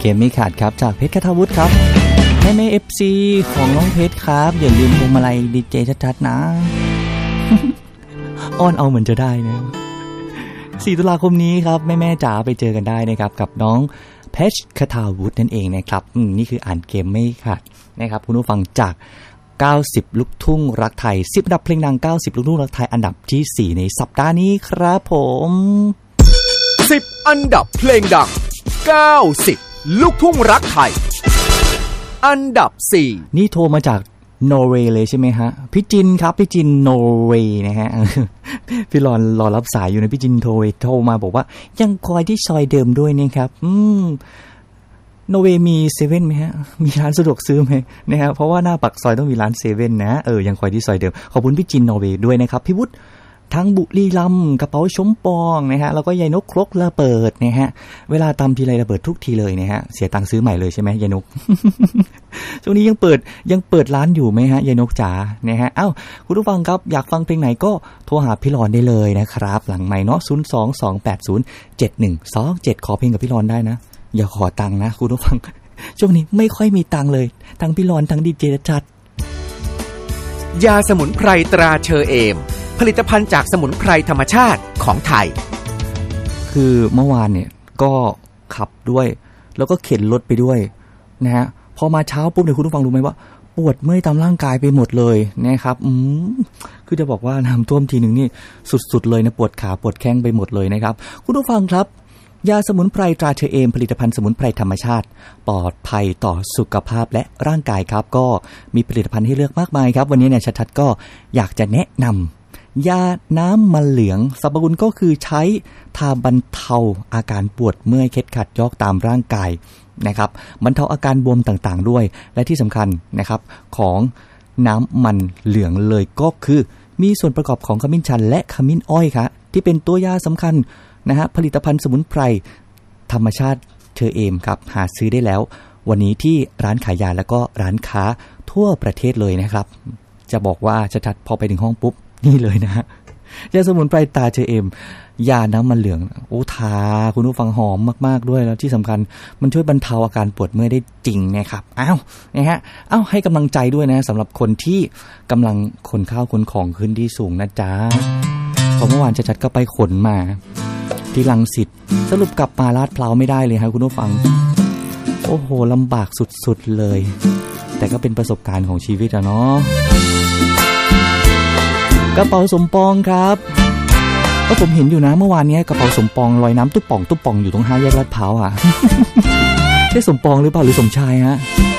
กมไม่ขาดครับจากเพชรคทาวุฒิครับแม่ FC ของน้องเพชรครับอย่าลืมพวงมาลัยดีเจชัดๆนะ อ้อนเอาเหมือนจะได้นะ4 ตุลาคมนี้ครับแม่จ๋าไปเจอกันได้นะครับกับน้องเพชรคทาวุฒินั่นเองนะครับนี่คืออ่านเกมไม่ขาดนะครับคุณผู้ฟังจาก90ลูกทุ่งรักไทย10อันดับเพลงดัง90ลูกทุ่งรักไทยอันดับที่4ในสัปดาห์นี้ครับผม 10อันดับเพลงดัง90ลูกทุ่งรักไทยอันดับ4 นี่โทรมาจากนอร์เวย์เลยใช่ไหมฮะพี่จินครับพี่จินนอร์เวย์นะฮะ พี่รอรับสายอยู่นะพี่จินโทรมาบอกว่ายังคอยที่ซอยเดิมด้วยนะครับนอร์เวย์มีเซเว่นไหมฮะมีร้านสะดวกซื้อไหมนะครับเพราะว่าหน้าปากซอยต้องมีร้านเซเว่นนะยังคอยที่ซอยเดิมขอบคุณพี่จินนอร์เวย์ด้วยนะครับพี่วุฒิทั้งบุรีรัมย์กระเป๋าชมปองนะฮะแล้วก็ยายนกครกระเบิดนะฮะเวลาตำทีไรระเบิดทุกทีเลยนะฮะเสียตังค์ซื้อใหม่เลยใช่ไหมยายนก ช่วงนี้ยังเปิดร้านอยู่ไหมฮะยายนกจ๋านะฮะคุณผู้ฟังครับอยากฟังเพลงไหนก็โทรหาพี่รอนได้เลยนะครับหลังไมค์เนาะ022807127ขอเพลงกับพี่รอนได้นะอย่าขอตังค์นะคุณผู้ฟังช่วงนี้ไม่ค่อยมีตังค์เลยทั้งพี่รอนทั้งดีเจจัดยาสมุนไพรตราเชอเอมผลิตภัณฑ์จากสมุนไพรธรรมชาติของไทยคือเมื่อวานเนี่ยก็ขับด้วยแล้วก็เข็นรถไปด้วยนะฮะพอมาเช้าปุ๊บเนี่ยคุณผู้ฟังรู้ไหมว่าปวดเมื่อยตามร่างกายไปหมดเลยนะครับคือจะบอกว่าน้ำท่วมทีนึงนี่สุดๆเลยนะปวดขาปวดแข้งไปหมดเลยนะครับคุณผู้ฟังครับยาสมุนไพรตราเชอเอมผลิตภัณฑ์สมุนไพรธรรมชาติปลอดภัยต่อสุขภาพและร่างกายครับก็มีผลิตภัณฑ์ให้เลือกมากมายครับวันนี้เนี่ยชัดๆก็อยากจะแนะนำยาน้ำมันเหลืองสรรพคุณก็คือใช้ทาบรรเทาอาการปวดเมื่อยเคล็ดขัดยอกตามร่างกายนะครับบรรเทาอาการบวมต่างๆด้วยและที่สำคัญนะครับของน้ำมันเหลืองเลยก็คือมีส่วนประกอบของขมิ้นชันและขมิ้นอ้อยครับที่เป็นตัวยาสำคัญนะฮะผลิตภัณฑ์สมุนไพรธรรมชาติเชอเอมครับหาซื้อได้แล้ววันนี้ที่ร้านขายยาแล้วก็ร้านค้าทั่วประเทศเลยนะครับจะบอกว่าชัดๆพอไปถึงห้องปุ๊บนี่เลยนะฮะยาสมุนไพรตราเชอเอมยาน้ำมันเหลืองโอ้ทาคุณผู้ฟังหอมมากๆด้วยแล้วที่สำคัญมันช่วยบรรเทาอาการปวดเมื่อยได้จริงนะครับนะฮะให้กำลังใจด้วยนะสำหรับคนที่กำลังขนข้าวขนของขึ้นที่สูงนะจ๊ะพอเมื่อวานชัดๆก็ไปขนมาที่รังสิตสรุปกลับมาลาดพร้าวไม่ได้เลยครับคุณผู้ฟังโอ้โหลำบากสุดๆเลยแต่ก็เป็นประสบการณ์ของชีวิตอะเนาะกระเป๋าสมปองครับก็ผมเห็นอยู่นะเมื่อวานนี้กระเป๋าสมปองลอยน้ำตุ๊บป่องอยู่ตรง5 แยกลาดพร้าวอ่ะ ใช่สมปองหรือเปล่าหรือสมชายฮะ